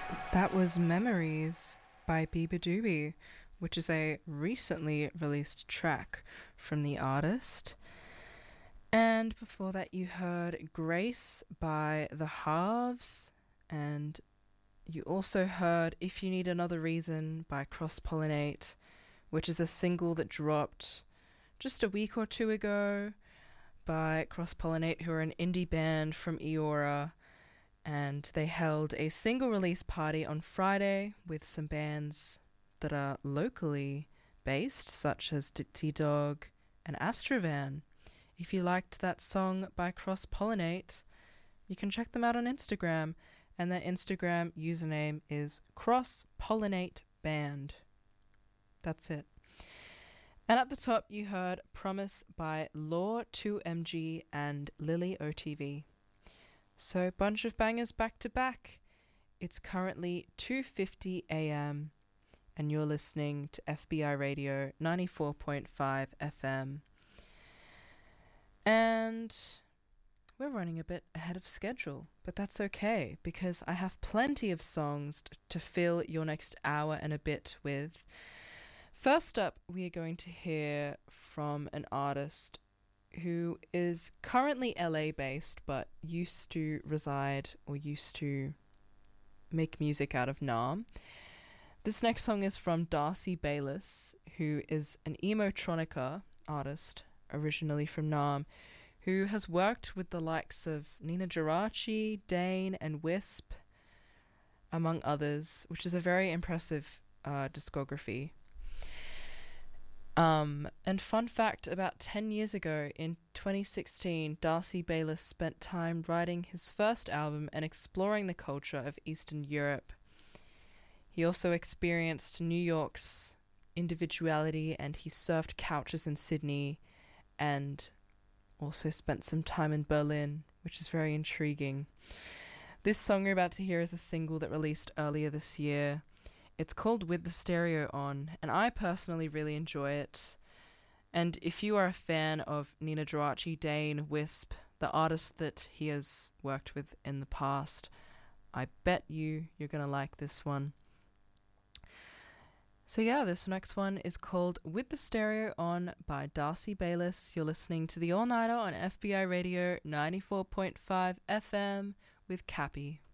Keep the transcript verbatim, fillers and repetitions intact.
That was Memories by Biba Doobie, which is a recently released track from the artist. And before that, you heard Grace by The Halves, and you also heard If You Need Another Reason by Cross Pollinate, which is a single that dropped just a week or two ago by Cross Pollinate, who are an indie band from Eora. And they held a single release party on Friday with some bands that are locally based, such as Dixie Dog and Astrovan. If you liked that song by Cross Pollinate, you can check them out on Instagram, and their Instagram username is Cross Pollinate Band. That's it. And at the top, you heard Promise by Law two M G and Lily O T V. So, bunch of bangers back to back. It's currently two fifty a.m. and you're listening to F B I Radio ninety-four point five F M. And we're running a bit ahead of schedule, but that's okay because I have plenty of songs to fill your next hour and a bit with. First up, we are going to hear from an artist who is currently L A based but used to reside or used to make music out of Nam. This next song is from Darcy Bayliss, who is an emotronica artist originally from Nam, who has worked with the likes of Nina Geraci, Dane and Wisp, among others, which is a very impressive uh, discography. Um, and fun fact, about ten years ago, in twenty sixteen, Darcy Bayliss spent time writing his first album and exploring the culture of Eastern Europe. He also experienced New York's individuality, and he surfed couches in Sydney, and also spent some time in Berlin, which is very intriguing. This song you're about to hear is a single that released earlier this year. It's called With the Stereo On, and I personally really enjoy it. And if you are a fan of Nina Geraci, Dane, Wisp, the artists that he has worked with in the past, I bet you you're going to like this one. So yeah, this next one is called With the Stereo On by Darcy Bayliss. You're listening to The All Nighter on F B I Radio ninety-four point five F M with Cappy.